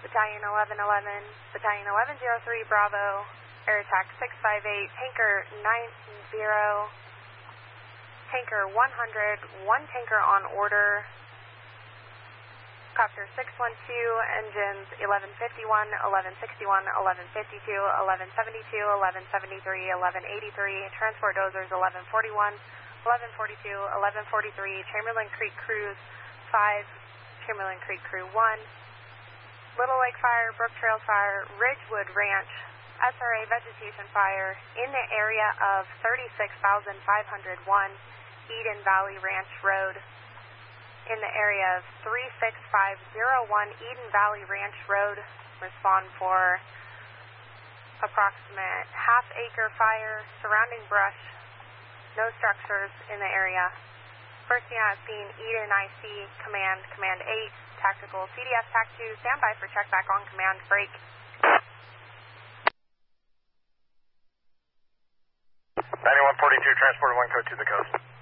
Battalion 1111, Battalion 1103, Bravo, Air Attack 658, Tanker 90, Tanker 100, one tanker on order, Copter 612, engines 1151, 1161, 1152, 1172, 1173, 1183, transport dozers 1141, 1142, 1143, Chamberlain Creek Cruise 5, Chamberlain Creek Crew 1, Little Lake Fire, Brook Trail Fire, Ridgewood Ranch, SRA Vegetation Fire in the area of 36,501 Eden Valley Ranch Road, in the area of 36501 Eden Valley Ranch Road. Respond for approximate half-acre fire, surrounding brush, no structures in the area. First unit scene, Eden IC, Command 8, Tactical CDF TAC 2, standby for check back on command, break. 9142, transport 1 code to the coast.